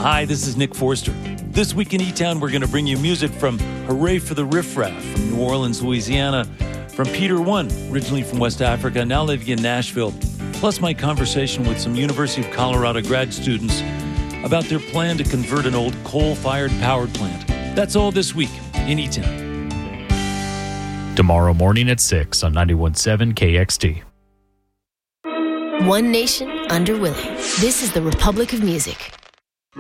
Hi, this is Nick Forster. This week in E-Town, we're going to bring you music from Hooray for the Riff Raff from New Orleans, Louisiana, from Peter One, originally from West Africa, now living in Nashville, plus my conversation with some University of Colorado grad students about their plan to convert an old coal-fired power plant. That's all this week in E-Town. Tomorrow morning at 6 on 91.7 KXT. One nation under Willie. This is the Republic of Music.